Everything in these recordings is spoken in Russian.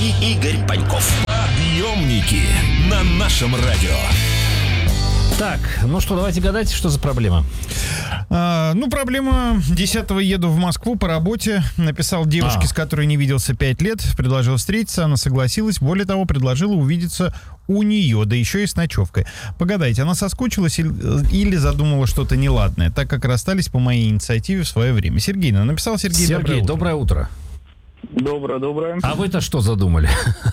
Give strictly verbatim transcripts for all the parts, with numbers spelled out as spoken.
и Игорь Паньков. Подъемники на нашем радио. Так, ну что, давайте гадайте, что за проблема. А, ну, проблема. Десятого еду в Москву по работе. Написал девушке, а. с которой не виделся пять лет. Предложил встретиться, она согласилась. Более того, предложила увидеться у нее, да еще и с ночевкой. Погадайте, она соскучилась или, или задумала что-то неладное, так как расстались по моей инициативе в свое время. Сергей, ну, написал Сергей. Сергей, доброе утро. Доброе, доброе. А вы-то что задумали?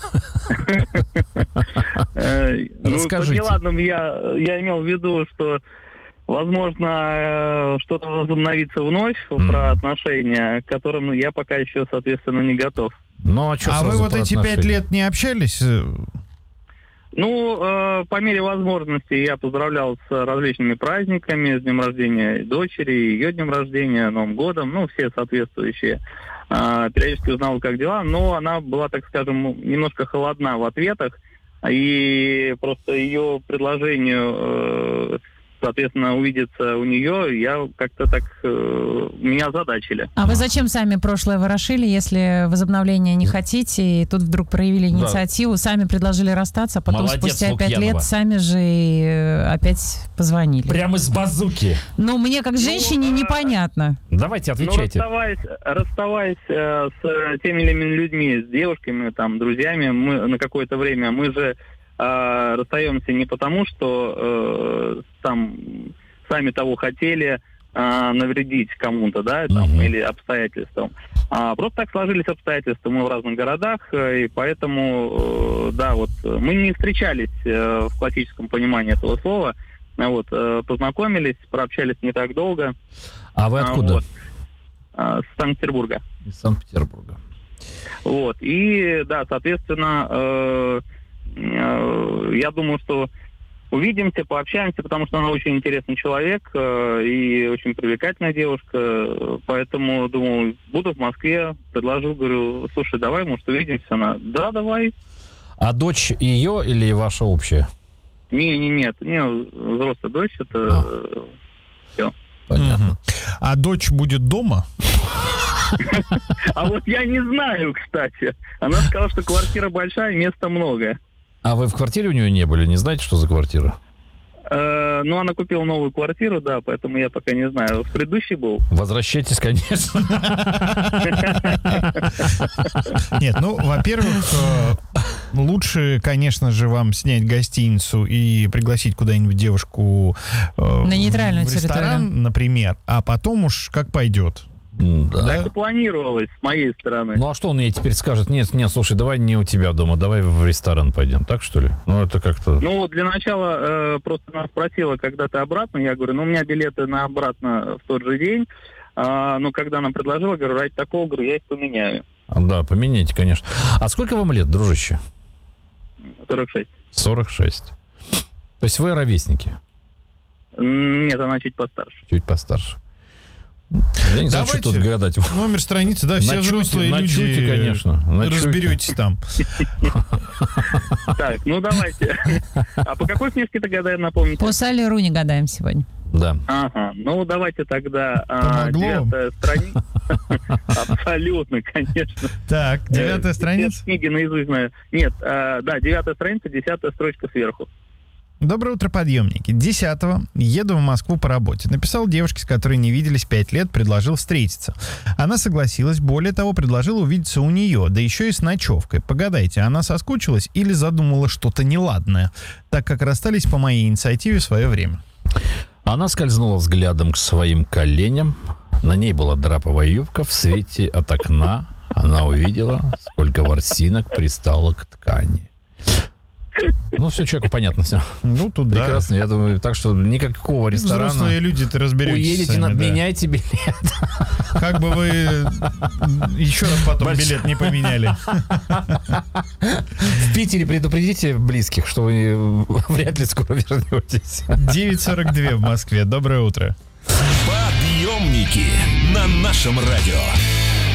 Расскажите. Ну, ладно, я, я имел в виду, что, возможно, что-то возобновится вновь mm. про отношения, к которым я пока еще, соответственно, не готов. Ну, а что а вы вот эти отношения? пять лет не общались? Ну, э, по мере возможности я поздравлял с различными праздниками, с днем рождения дочери, ее днем рождения, Новым годом, ну, все соответствующие. Э, периодически узнал, как дела, но она была, так скажем, немножко холодна в ответах, и просто ее предложению, э, соответственно, увидеться у нее, я как-то так, э, меня озадачили. А вы зачем сами прошлое ворошили, если возобновления не хотите, и тут вдруг проявили инициативу, да. сами предложили расстаться, а потом Молодец, спустя пять лет сами же и опять позвонили? Прямо из базуки. Ну, мне как женщине ну, непонятно. Давайте, отвечайте. Ну, расставаясь, расставаясь э, с теми людьми, с девушками, там, друзьями, мы на какое-то время, мы же э, расстаемся не потому, что э, там сами того хотели э, навредить кому-то, да, там, uh-huh. или обстоятельствам. А, просто так сложились обстоятельства, мы в разных городах, э, и поэтому, э, да, вот, мы не встречались э, в классическом понимании этого слова, вот, э, познакомились, прообщались не так долго. А вы откуда? Вот, э, с Санкт-Петербурга. Из Санкт-Петербурга. Вот, и, да, соответственно, э, э, я думаю, что увидимся, пообщаемся, потому что она очень интересный человек э, и очень привлекательная девушка, поэтому, думаю, буду в Москве, предложу, говорю, слушай, давай, может, увидимся. Она, да, давай. А дочь ее или ваша общая? Не, не, нет, не, взрослая дочь, это а. все. Понятно. Угу. А дочь будет дома? А вот я не знаю, кстати. Она сказала, что квартира большая, места много. А вы в квартире у нее не были? Не знаете, что за квартира? Э, ну, она купила новую квартиру, да, поэтому я пока не знаю. В предыдущей был. Возвращайтесь, конечно. Нет, ну, во-первых, лучше, конечно же, вам снять гостиницу и пригласить куда-нибудь девушку на нейтральную в ресторан, территорию, например, а потом уж как пойдет. Да. Так и планировалось с моей стороны. Ну а что он ей теперь скажет? Нет, нет, слушай, давай не у тебя дома, давай в ресторан пойдем, так что ли? Ну это как-то... Ну для начала э, просто она спросила, когда ты обратно, я говорю, ну у меня билеты на обратно в тот же день, а, но когда она предложила, говорю, ради такого, говорю, я их поменяю. Да, поменяйте, конечно. А сколько вам лет, дружище? сорок шесть. сорок шесть. То есть вы ровесники? Нет, она чуть постарше. Чуть постарше. Я не знаю, что тут гадать. Номер страницы, да, все ночуйте, взрослые ночуйте, люди, конечно. Ночуйте. Разберетесь там. Так, ну давайте. А по какой книжке ты гадаешь, напомните? По Салли Руни гадаем сегодня. Да. Ага, ну давайте тогда а, девятая страница. Абсолютно, конечно. Так, девятая страница? Книги наизусть знаю. Нет, а, да, девятая страница, десятая строчка сверху. Доброе утро, подъемники. Десятого еду в Москву по работе. Написал девушке, с которой не виделись пять лет, предложил встретиться. Она согласилась, более того, предложила увидеться у нее, да еще и с ночевкой. Погадайте, она соскучилась или задумала что-то неладное, так как расстались по моей инициативе в свое время? Она скользнула взглядом к своим коленям. На ней была драповая юбка. В свете от окна она увидела, сколько ворсинок пристало к ткани. Ну, все человеку понятно все. Ну, тут прекрасно, да. Я думаю, так что никакого ресторана. Взрослые люди-то разберетесь. Уедете, сами, надменяйте да. билет. Как бы вы еще раз потом Больш... билет не поменяли. В Питере предупредите близких, что вы вряд ли скоро вернетесь. девять сорок два в Москве. Доброе утро. Подъемники на нашем радио.